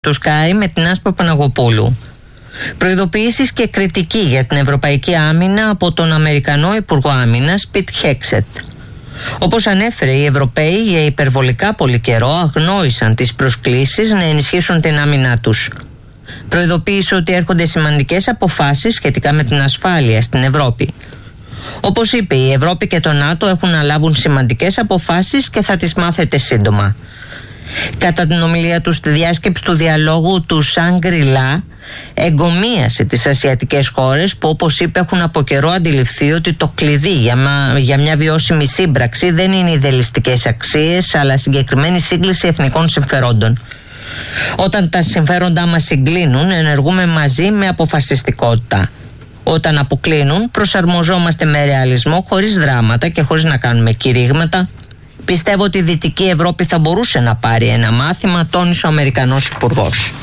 του Sky με την Άσπα Παναγοπούλου. Προειδοποιήσεις και κριτική για την ευρωπαϊκή άμυνα από τον Αμερικανό Υπουργό Άμυνας Πιτ Χέξετ. Όπως ανέφερε, οι Ευρωπαίοι για υπερβολικά πολύ καιρό αγνόησαν τις προσκλήσεις να ενισχύσουν την άμυνά τους. Προειδοποίησε ότι έρχονται σημαντικές αποφάσεις σχετικά με την ασφάλεια στην Ευρώπη. Όπως είπε, η Ευρώπη και το ΝΑΤΟ έχουν να λάβουν σημαντικές αποφάσεις και θα τις μάθετε σύντομα. Κατά την ομιλία του στη διάσκεψη του διαλόγου του Σάνγκρι-Λα, εγκομίασε τις ασιατικές χώρες που, όπως είπε, έχουν από καιρό αντιληφθεί ότι το κλειδί για μια βιώσιμη σύμπραξη δεν είναι ιδεαλιστικές αξίες, αλλά συγκεκριμένη σύγκληση εθνικών συμφερόντων. Όταν τα συμφέροντά μας συγκλίνουν, ενεργούμε μαζί με αποφασιστικότητα. Όταν αποκλίνουν, προσαρμοζόμαστε με ρεαλισμό, χωρίς δράματα και χωρίς να κάνουμε κηρύγματα. Πιστεύω ότι η Δυτική Ευρώπη θα μπορούσε να πάρει ένα μάθημα, τόνισε ο Αμερικανός Υπουργός.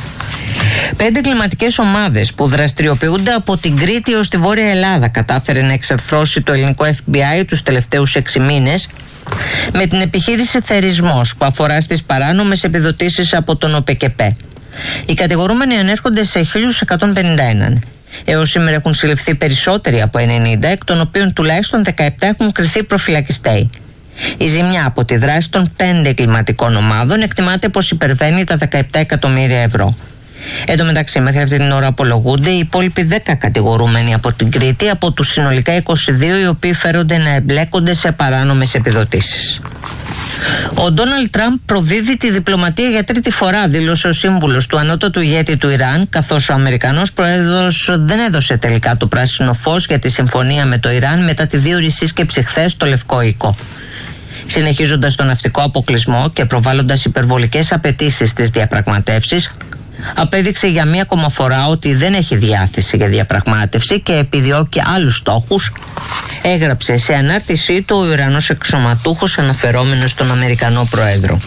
5 κλιματικές ομάδες που δραστηριοποιούνται από την Κρήτη ως τη Βόρεια Ελλάδα κατάφερε να εξαρθρώσει το ελληνικό FBI τους τελευταίους 6 μήνες με την επιχείρηση Θερισμός που αφορά στις παράνομες επιδοτήσεις από τον ΟΠΕΚΕΠΕ. Οι κατηγορούμενοι ανέρχονται σε 1.151. Έως σήμερα έχουν συλληφθεί περισσότεροι από 90, εκ των οποίων τουλάχιστον 17 έχουν κριθεί προφυλακιστέοι. Η ζημιά από τη δράση των 5 εγκληματικών ομάδων εκτιμάται πως υπερβαίνει τα 17 εκατομμύρια ευρώ. Εν τω μεταξύ, μέχρι αυτή την ώρα απολογούνται οι υπόλοιποι 10 κατηγορούμενοι από την Κρήτη, από τους συνολικά 22 οι οποίοι φέρονται να εμπλέκονται σε παράνομες επιδοτήσεις. Ο Ντόναλντ Τραμπ προδίδει τη διπλωματία για τρίτη φορά, δήλωσε ο σύμβουλος του ανώτατου ηγέτη του Ιράν, καθώς ο Αμερικανός πρόεδρος δεν έδωσε τελικά το πράσινο φως για τη συμφωνία με το Ιράν μετά τη δύο σύσκεψη χθες στο Λευκό Οίκο. Συνεχίζοντας τον ναυτικό αποκλεισμό και προβάλλοντας υπερβολικές απαιτήσεις στις διαπραγματεύσεις, απέδειξε για μία ακόμα φορά ότι δεν έχει διάθεση για διαπραγμάτευση και επιδιώκει άλλους στόχους, έγραψε σε ανάρτησή του ο Ιρανός εξωματούχος αναφερόμενος στον Αμερικανό Πρόεδρο.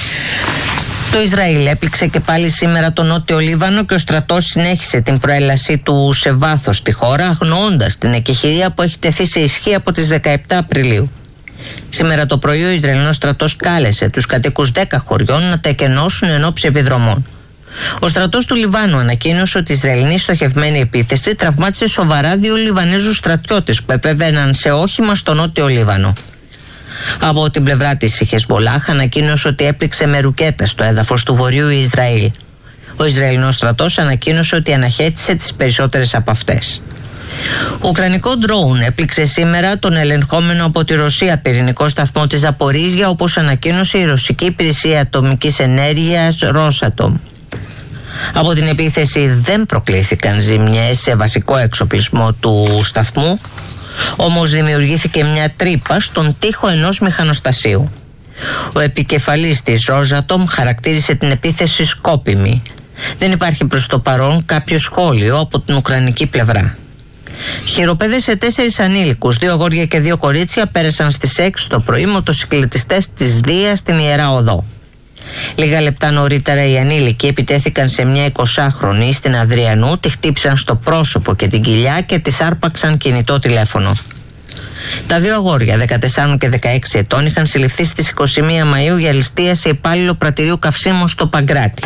Το Ισραήλ έπληξε και πάλι σήμερα τον Νότιο Λίβανο και ο στρατός συνέχισε την προέλασή του σε βάθος στη χώρα, αγνοώντας την εκεχηρία που έχει τεθεί σε ισχύ από τις 17 Απριλίου. Σήμερα το πρωί ο Ισραηλινός στρατός κάλεσε τους κατοίκους 10 χωριών να τα εκενώσουν εν ώψη επιδρομών. Ο στρατός του Λιβάνου ανακοίνωσε ότι η Ισραηλινή στοχευμένη επίθεση τραυμάτισε σοβαρά 2 Λιβανέζους στρατιώτες που επέβαιναν σε όχημα στο Νότιο Λίβανο. Από την πλευρά της η Χεσμολάχ ανακοίνωσε ότι έπληξε με ρουκέτες στο έδαφος του Βορείου Ισραήλ. Ο Ισραηλινός στρατός ανακοίνωσε ότι αναχέτησε τις περισσότερες από αυτές. Ουκρανικό ντρόουν έπληξε σήμερα τον ελεγχόμενο από τη Ρωσία πυρηνικό σταθμό της Ζαπορίζια, όπως ανακοίνωσε η Ρωσική Υπηρεσία Ατομικής Ενέργειας Ρόσατομ. Από την επίθεση δεν προκλήθηκαν ζημιές σε βασικό εξοπλισμό του σταθμού, όμως δημιουργήθηκε μια τρύπα στον τοίχο ενός μηχανοστασίου. Ο επικεφαλής της Ρόζατομ χαρακτήρισε την επίθεση σκόπιμη. Δεν υπάρχει προς το παρόν κάποιο σχόλιο από την ουκρανική πλευρά. Χειροπέδες 4 ανήλικους, 2 αγόρια και 2 κορίτσια πέρασαν στις 6 το πρωί μοτοσυκλετιστές της Δίας στην Ιερά Οδό. Λίγα λεπτά νωρίτερα οι ανήλικοι επιτέθηκαν σε μια 20χρονη στην Αδριανού, τη χτύπησαν στο πρόσωπο και την κοιλιά και της άρπαξαν κινητό τηλέφωνο. Τα 2 αγόρια 14 και 16 ετών είχαν συλληφθεί στις 21 Μαΐου για ληστεία σε υπάλληλο πρατηρίου καυσίμων στο Παγκράτη.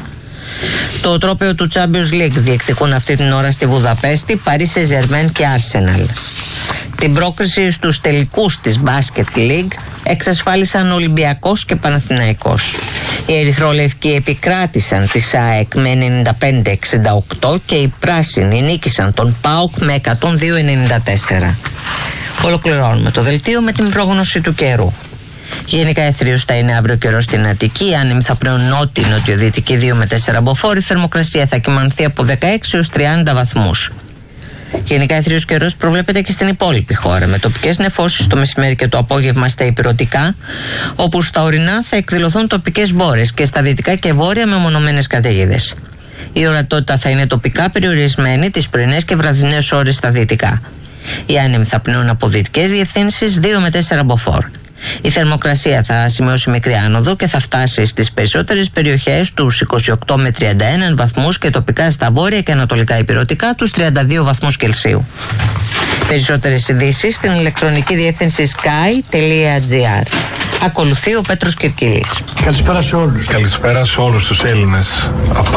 Το τρόπαιο του Champions League διεκδικούν αυτή την ώρα στη Βουδαπέστη, Paris Saint-Germain και Arsenal. Την πρόκριση στους τελικούς της Basket League εξασφάλισαν Ολυμπιακός και Παναθηναϊκός. Οι ερυθρόλευκοι επικράτησαν τη ΑΕΚ με 95-68 και οι πράσινοι νίκησαν τον ΠΑΟΚ με 102-94. Ολοκληρώνουμε το δελτίο με την πρόγνωση του καιρού. Γενικά αιθρίως θα είναι αύριο καιρό στην Αττική, άνεμοι θα πνέουν νότιο-νοτιοδυτική 2 με 4 μποφόρ, η θερμοκρασία θα κυμανθεί από 16 έως 30 βαθμούς. Γενικά αιθρίως καιρός προβλέπεται και στην υπόλοιπη χώρα, με τοπικές νεφώσεις το μεσημέρι και το απόγευμα στα ηπειρωτικά, όπου στα ορεινά θα εκδηλωθούν τοπικές μπόρες και στα δυτικά και βόρεια μεμονωμένες καταιγίδες. Η ορατότητα θα είναι τοπικά περιορισμένη τις πρωινές και βραδινές ώρες στα δυτικά. Οι άνεμοι θα πνέουν από δυτικές διευθύνσεις 2 με 4 μποφόρ. Η θερμοκρασία θα σημειώσει μικρή άνοδο και θα φτάσει στις περισσότερες περιοχές τους 28 με 31 βαθμούς και τοπικά στα βόρεια και ανατολικά ηπειρωτικά τους 32 βαθμούς Κελσίου. Περισσότερες ειδήσεις στην ηλεκτρονική διεύθυνση sky.gr. Ακολουθεί ο Πέτρος Κυρκυλής. Καλησπέρα σε όλους. Καλησπέρα σε όλους τους Έλληνες.